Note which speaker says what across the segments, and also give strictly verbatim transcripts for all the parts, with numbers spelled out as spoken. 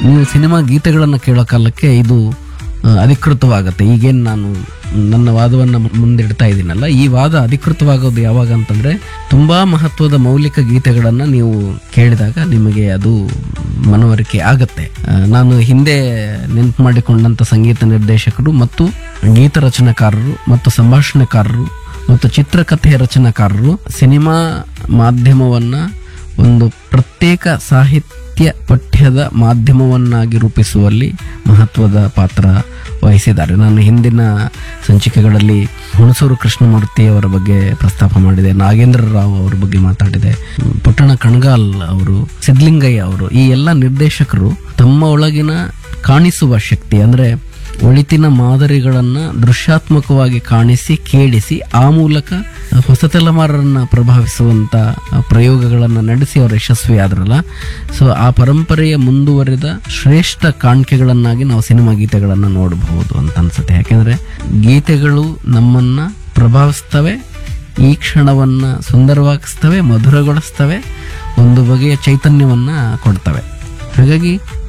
Speaker 1: ನೀವು ಸಿನಿಮಾ ಗೀತೆಗಳನ್ನು ಕೇಳೋ ಕಾಲಕ್ಕೆ ಇದು ಆ, ಅಧಿಕೃತವಾಗತ್ತೆ. ಈಗೇನು ನಾನು ನನ್ನ ವಾದವನ್ನು ಮುಂದಿಡ್ತಾ ಇದ್ದೀನಲ್ಲ, ಈ ವಾದ ಅಧಿಕೃತವಾಗೋದು ಯಾವಾಗ ಅಂತಂದ್ರೆ ತುಂಬಾ ಮಹತ್ವದ ಮೌಲಿಕ ಗೀತೆಗಳನ್ನು ನೀವು ಕೇಳಿದಾಗ ನಿಮಗೆ ಅದು ಮನವರಿಕೆ ಆಗತ್ತೆ. ಆ, ನಾನು ಹಿಂದೆ ನೆನಪು ಮಾಡಿಕೊಂಡಂತ ಸಂಗೀತ ನಿರ್ದೇಶಕರು ಮತ್ತು ಗೀತ ರಚನಾಕಾರರು ಮತ್ತು ಸಂಭಾಷಣೆಕಾರರು ಮತ್ತು ಚಿತ್ರಕಥೆ ರಚನಾಕಾರರು ಸಿನಿಮಾ ಮಾಧ್ಯಮವನ್ನ ಒಂದು ಪ್ರತ್ಯೇಕ ಸಾಹಿತ್ಯ ಪಠ್ಯದ ಮಾಧ್ಯಮವನ್ನಾಗಿ ರೂಪಿಸುವಲ್ಲಿ ಮಹತ್ವದ ಪಾತ್ರ ವಹಿಸಿದ್ದಾರೆ. ನಾನು ಹಿಂದಿನ ಸಂಚಿಕೆಗಳಲ್ಲಿ ಹುಣಸೂರು ಕೃಷ್ಣಮೂರ್ತಿ ಅವರ ಬಗ್ಗೆ ಪ್ರಸ್ತಾಪ ಮಾಡಿದೆ, ನಾಗೇಂದ್ರ ರಾವ್ ಅವರ ಬಗ್ಗೆ ಮಾತಾಡಿದೆ, ಪುಟ್ಟಣ ಕಣಗಾಲ್ ಅವರು, ಸಿದ್ಲಿಂಗಯ್ಯ ಅವರು, ಈ ಎಲ್ಲ ನಿರ್ದೇಶಕರು ತಮ್ಮ ಒಳಗಿನ ಕಾಣಿಸುವ ಶಕ್ತಿ ಅಂದ್ರೆ ಒಳಿತಿನ ಮಾದರಿಗಳನ್ನ ದೃಶ್ಯಾತ್ಮಕವಾಗಿ ಕಾಣಿಸಿ ಕೇಳಿಸಿ ಆ ಮೂಲಕ ಹೊಸ ತಲೆಮಾರನ್ನ ಪ್ರಭಾವಿಸುವಂತ ಪ್ರಯೋಗಗಳನ್ನ ನಡೆಸಿ ಅವರು ಯಶಸ್ವಿ ಆದ್ರಲ್ಲ. ಸೊ ಆ ಪರಂಪರೆಯ ಮುಂದುವರಿದ ಶ್ರೇಷ್ಠ ಕಾಣಿಕೆಗಳನ್ನಾಗಿ ನಾವು ಸಿನಿಮಾ ಗೀತೆಗಳನ್ನ ನೋಡಬಹುದು ಅಂತ ಅನ್ಸುತ್ತೆ. ಯಾಕೆಂದ್ರೆ ಗೀತೆಗಳು ನಮ್ಮನ್ನ ಪ್ರಭಾವಿಸ್ತವೆ, ಈ ಕ್ಷಣವನ್ನ ಸುಂದರವಾಗಿಸ್ತವೆ, ಮಧುರಗೊಳಿಸ್ತವೆ, ಒಂದು ಬಗೆಯ ಚೈತನ್ಯವನ್ನ ಕೊಡ್ತವೆ. ಹಾಗಾಗಿ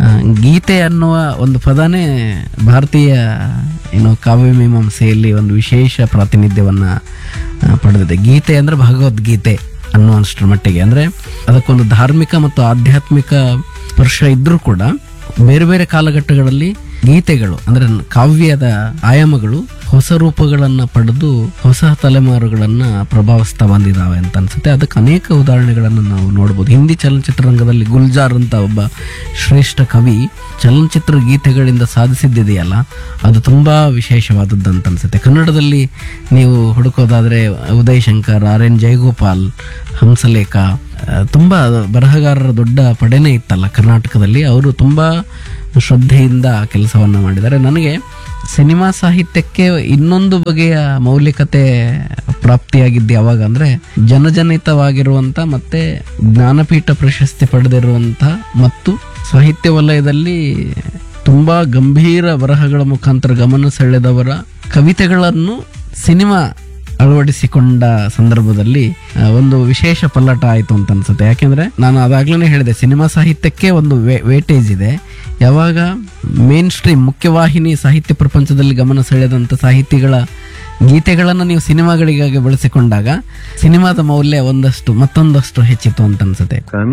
Speaker 1: ಗೀತೆ ಅನ್ನುವ ಒಂದು ಪದನೇ ಭಾರತೀಯ ಏನು ಕಾವ್ಯ ಮೀಮಾಂಸೆಯಲ್ಲಿ ಒಂದು ವಿಶೇಷ ಪ್ರಾತಿನಿಧ್ಯವನ್ನ ಪಡೆದಿದೆ. ಗೀತೆ ಅಂದ್ರೆ ಭಗವದ್ಗೀತೆ ಅನ್ನುವಷ್ಟರ ಮಟ್ಟಿಗೆ, ಅಂದ್ರೆ ಅದಕ್ಕೊಂದು ಧಾರ್ಮಿಕ ಮತ್ತು ಆಧ್ಯಾತ್ಮಿಕ ಸ್ಪರ್ಶ ಇದ್ರೂ ಕೂಡ ಬೇರೆ ಬೇರೆ ಕಾಲಘಟ್ಟಗಳಲ್ಲಿ ಗೀತೆಗಳು ಅಂದ್ರೆ ಕಾವ್ಯದ ಆಯಾಮಗಳು ಹೊಸ ರೂಪಗಳನ್ನ ಪಡೆದು ಹೊಸ ತಲೆಮಾರುಗಳನ್ನ ಪ್ರಭಾವಿಸ್ತಾ ಬಂದಿದ್ದಾವೆ ಅಂತ ಅನ್ಸುತ್ತೆ. ಅದಕ್ಕೆ ಅನೇಕ ಉದಾಹರಣೆಗಳನ್ನು ನಾವು ನೋಡಬಹುದು. ಹಿಂದಿ ಚಲನಚಿತ್ರರಂಗದಲ್ಲಿ ಗುಲ್ಜಾರ್ ಅಂತ ಒಬ್ಬ ಶ್ರೇಷ್ಠ ಕವಿ ಚಲನಚಿತ್ರ ಗೀತೆಗಳಿಂದ ಸಾಧಿಸಿದ್ದಿದೆಯಲ್ಲ, ಅದು ತುಂಬಾ ವಿಶೇಷವಾದದ್ದು ಅಂತ ಅನ್ಸುತ್ತೆ. ಕನ್ನಡದಲ್ಲಿ ನೀವು ಹುಡುಕೋದಾದ್ರೆ ಉದಯ್ ಶಂಕರ್, ಆರ್ ಎನ್ ಜಯಗೋಪಾಲ್, ಹಂಸಲೇಖ, ತುಂಬಾ ಬರಹಗಾರರ ದೊಡ್ಡ ಪಡೆನೇ ಇತ್ತಲ್ಲ ಕರ್ನಾಟಕದಲ್ಲಿ. ಅವರು ತುಂಬಾ ಶ್ರದ್ಧೆಯಿಂದ ಕೆಲಸವನ್ನ ಮಾಡಿದ್ದಾರೆ. ನನಗೆ ಸಿನಿಮಾ ಸಾಹಿತ್ಯಕ್ಕೆ ಇನ್ನೊಂದು ಬಗೆಯ ಮೌಲಿಕತೆ ಪ್ರಾಪ್ತಿಯಾಗಿದ್ದು ಯಾವಾಗ ಅಂದ್ರೆ ಜನಜನಿತವಾಗಿರುವಂತ ಮತ್ತೆ ಜ್ಞಾನಪೀಠ ಪ್ರಶಸ್ತಿ ಪಡೆದಿರುವಂತ ಮತ್ತು ಸಾಹಿತ್ಯ ವಲಯದಲ್ಲಿ ತುಂಬಾ ಗಂಭೀರ ಬರಹಗಳ ಮುಖಾಂತರ ಗಮನ ಸೆಳೆದವರ ಕವಿತೆಗಳನ್ನು ಸಿನಿಮಾ ಅಳವಡಿಸಿಕೊಂಡ ಸಂದರ್ಭದಲ್ಲಿ ಒಂದು ವಿಶೇಷ ಪಲ್ಲಟ ಆಯಿತು ಅಂತ ಅನ್ಸುತ್ತೆ. ಯಾಕೆಂದ್ರೆ ನಾನು ಅದಾಗ್ಲೇ ಹೇಳಿದೆ, ಸಿನಿಮಾ ಸಾಹಿತ್ಯಕ್ಕೆ ಒಂದು ವೇಟೇಜ್ ಇದೆ. ಯಾವಾಗ ಮೇನ್ ಸ್ಟ್ರೀಮ್ ಮುಖ್ಯವಾಹಿನಿ ಸಾಹಿತ್ಯ ಪ್ರಪಂಚದಲ್ಲಿ ಗಮನ ಸೆಳೆದಂತ ಸಾಹಿತಿಗಳ ಗೀತೆಗಳನ್ನು ನೀವು ಸಿನಿಮಾಗಳಿಗಾಗಿ ಬಳಸಿಕೊಂಡಾಗ ಸಿನಿಮಾದ ಮೌಲ್ಯ ಒಂದಷ್ಟು ಮತ್ತೊಂದಷ್ಟು ಹೆಚ್ಚಿತು ಅಂತ ಅನ್ಸುತ್ತೆ.